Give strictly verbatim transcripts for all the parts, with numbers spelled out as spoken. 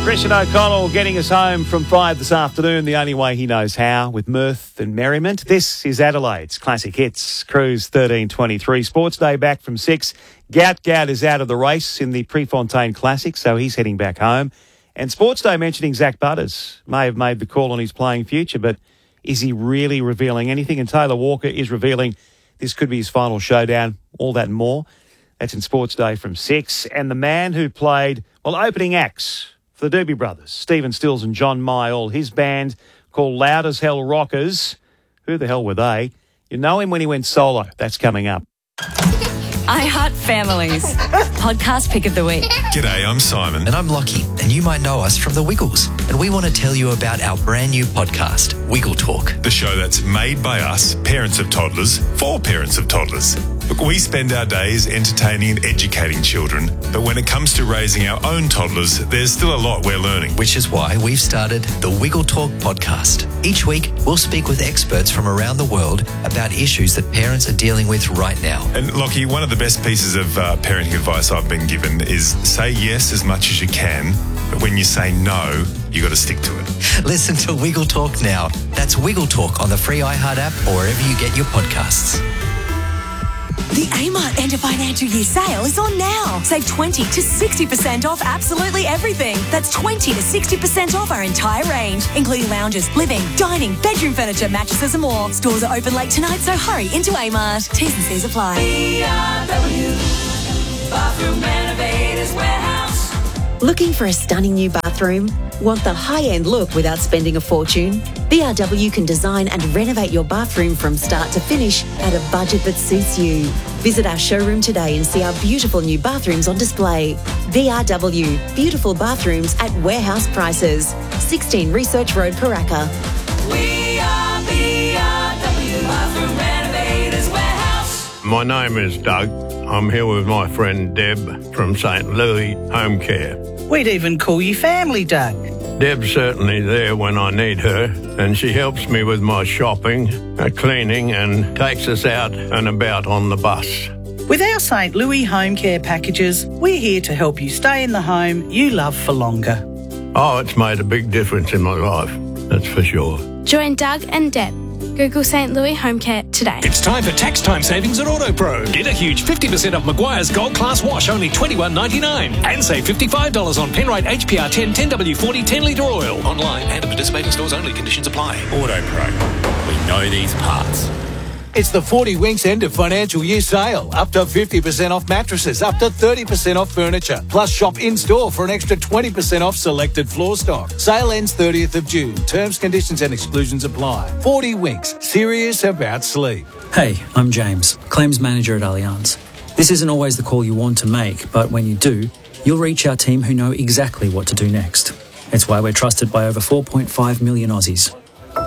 Christian O'Connell getting us home from five this afternoon, the only way he knows how, with mirth and merriment. This is Adelaide's Classic Hits, Cruise thirteen twenty-three. Sports Day back from six. Gout Gout is out of the race in the Prefontaine Classic, so he's heading back home. And Sports Day mentioning Zach Butters may have made the call on his playing future, but is he really revealing anything? And Taylor Walker is revealing this could be his final showdown, all that and more. That's in Sports Day from six. And the man who played, well, opening acts for the Doobie Brothers, Stephen Stills and John Mayall, his band called Loud as Hell Rockers. Who the hell were they? You know him when he went solo. That's coming up. iHeart Families, podcast pick of the week. G'day, I'm Simon. And I'm Lockie, and you might know us from The Wiggles. And we want to tell you about our brand new podcast, Wiggle Talk. The show that's made by us, parents of toddlers, for parents of toddlers. Look, we spend our days entertaining and educating children, but when it comes to raising our own toddlers, there's still a lot we're learning. Which is why we've started the Wiggle Talk podcast. Each week, we'll speak with experts from around the world about issues that parents are dealing with right now. And Lockie, one of the best pieces of uh, parenting advice I've been given is say yes as much as you can, but when you say no, you got to stick to it. Listen to Wiggle Talk now. That's Wiggle Talk on the free iHeart app or wherever you get your podcasts. The Amart End of Financial Year sale is on now. Save twenty to sixty percent off absolutely everything. That's twenty to sixty percent off our entire range, including lounges, living, dining, bedroom furniture, mattresses and more. Stores are open late tonight, so hurry into Amart. T's and C's apply. B R W, Bathroom Renovators Warehouse. Looking for a stunning new bathroom? Want the high-end look without spending a fortune? B R W can design and renovate your bathroom from start to finish at a budget that suits you. Visit our showroom today and see our beautiful new bathrooms on display. B R W, beautiful bathrooms at warehouse prices. sixteen Research Road, Paraka. We are B R W, Bathroom Renovators Warehouse. My name is Doug. I'm here with my friend Deb from Saint Louis Home Care. We'd even call you family, Doug. Deb's certainly there when I need her, and she helps me with my shopping, uh, cleaning, and takes us out and about on the bus. With our Saint Louis Home Care packages, we're here to help you stay in the home you love for longer. Oh, it's made a big difference in my life, that's for sure. Join Doug and Deb. Google Saint Louis Home Care today. It's time for tax time savings at AutoPro. Get a huge fifty percent off Maguire's Gold Class Wash, only twenty-one ninety-nine. And save fifty-five dollars on Penrite H P R ten ten W forty ten litre oil. Online and at participating stores only. Conditions apply. AutoPro. We know these parts. It's the forty Winks End of Financial Year sale. Up to fifty percent off mattresses, up to thirty percent off furniture. Plus shop in-store for an extra twenty percent off selected floor stock. Sale ends thirtieth of June. Terms, conditions and exclusions apply. forty Winks. Serious about sleep. Hey, I'm James, Claims Manager at Allianz. This isn't always the call you want to make, but when you do, you'll reach our team who know exactly what to do next. It's why we're trusted by over four point five million Aussies.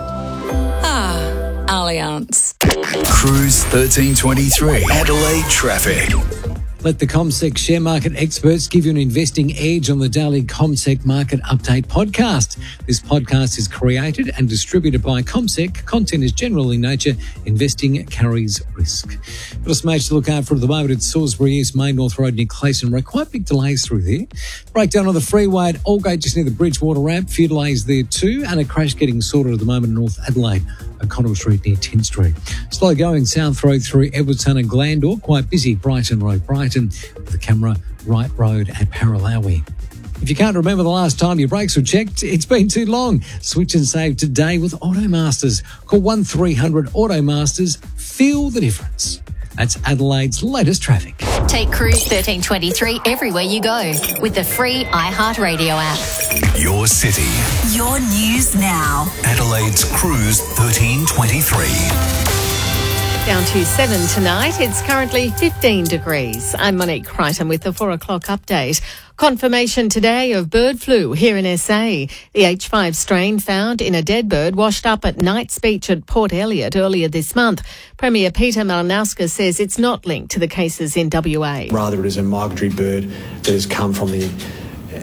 Ah, Allianz. Cruise thirteen twenty-three, Adelaide traffic. Let the CommSec share market experts give you an investing edge on the daily CommSec Market Update podcast. This podcast is created and distributed by CommSec. Content is general in nature. Investing carries risk. Got a smash to look out for at the moment at Salisbury East Main North Road near Clayson Road. Quite big delays through there. Breakdown on the freeway at Aldgate just near the Bridgewater ramp. Few delays there too. And a crash getting sorted at the moment in North Adelaide. O'Connell Street near tenth Street. Slow going South Road through Edwardstown and Glandore. Quite busy Brighton Road, Brighton, with the camera Wright Road at Paralawi. If you can't remember the last time your brakes were checked, it's been too long. Switch and save today with Automasters. Call one three hundred Automasters. Feel the difference. That's Adelaide's latest traffic. Take Cruise thirteen twenty-three everywhere you go with the free iHeartRadio app. Your city. Your news now. Adelaide's Cruise thirteen twenty-three. Down to seven tonight. It's currently fifteen degrees. I'm Monique Crichton with the four o'clock update. Confirmation today of bird flu here in S A. The H five strain found in a dead bird washed up at Knight's Beach at Port Elliot earlier this month. Premier Peter Malinowska says it's not linked to the cases in W A. Rather, it is a migratory bird that has come from the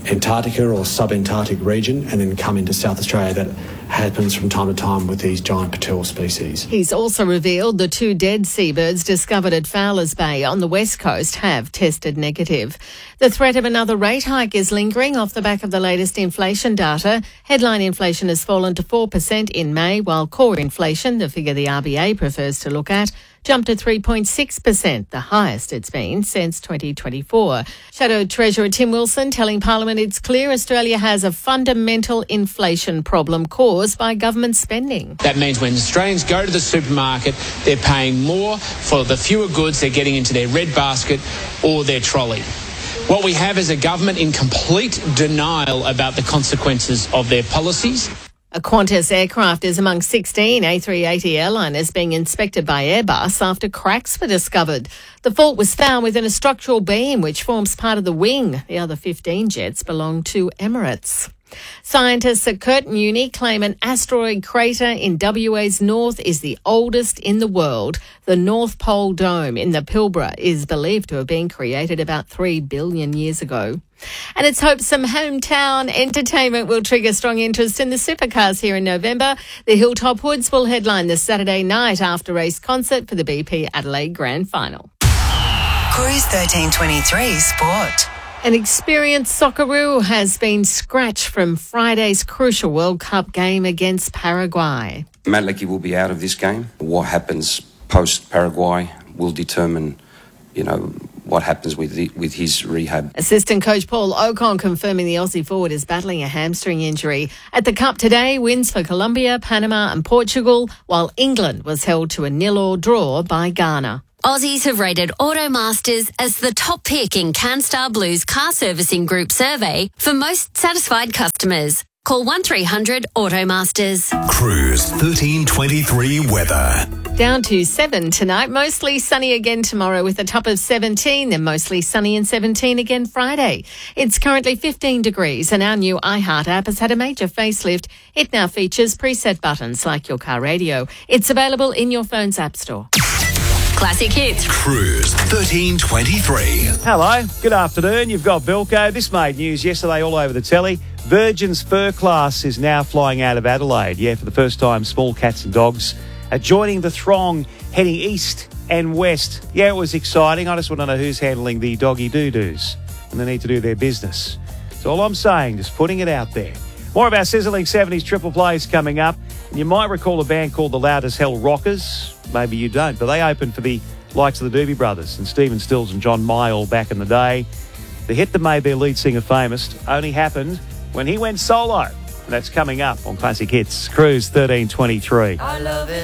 Antarctica or sub-Antarctic region and then come into South Australia. That happens from time to time with these giant petrel species. He's also revealed the two dead seabirds discovered at Fowler's Bay on the west coast have tested negative. The threat of another rate hike is lingering off the back of the latest inflation data. Headline inflation has fallen to four percent in May, while core inflation, the figure the R B A prefers to look at, jumped to three point six percent, the highest it's been since twenty twenty-four. Shadow Treasurer Tim Wilson telling Parliament it's clear Australia has a fundamental inflation problem caused by government spending. That means when Australians go to the supermarket, they're paying more for the fewer goods they're getting into their red basket or their trolley. What we have is a government in complete denial about the consequences of their policies. A Qantas aircraft is among sixteen A three eighty airliners being inspected by Airbus after cracks were discovered. The fault was found within a structural beam which forms part of the wing. The other fifteen jets belong to Emirates. Scientists at Curtin Uni claim an asteroid crater in W A's north is the oldest in the world. The North Pole Dome in the Pilbara is believed to have been created about three billion years ago. And it's hoped some hometown entertainment will trigger strong interest in the supercars here in November. The Hilltop Hoods will headline the Saturday night after-race concert for the B P Adelaide Grand Final. Cruise thirteen twenty-three Sport. An experienced Socceroo has been scratched from Friday's crucial World Cup game against Paraguay. Matt Leckie will be out of this game. What happens post-Paraguay will determine, you know, what happens with the, with his rehab. Assistant coach Paul Ocon confirming the Aussie forward is battling a hamstring injury. At the Cup today, wins for Colombia, Panama and Portugal, while England was held to a nil-all draw by Ghana. Aussies have rated Automasters as the top pick in CanStar Blue's car servicing group survey for most satisfied customers. Call one three hundred Automasters. Cruise thirteen twenty-three weather. Down to seven tonight, mostly sunny again tomorrow with a top of seventeen, then mostly sunny and seventeen again Friday. It's currently fifteen degrees and our new iHeart app has had a major facelift. It now features preset buttons like your car radio. It's available in your phone's app store. Classic Hits. Cruise thirteen twenty-three. Hello, good afternoon. You've got Bilko. This made news yesterday all over the telly. Virgin's Fur Class is now flying out of Adelaide. Yeah, for the first time, small cats and dogs are joining the throng heading east and west. Yeah, it was exciting. I just want to know who's handling the doggy doo-doos and they need to do their business. That's all I'm saying, just putting it out there. More of our sizzling seventies triple plays coming up. And you might recall a band called the Loud as Hell Rockers. Maybe you don't, but they opened for the likes of the Doobie Brothers and Stephen Stills and John Mayall back in the day. The hit that made their lead singer famous only happened when he went solo. And that's coming up on Classic Hits. Cruise thirteen twenty-three. I love it.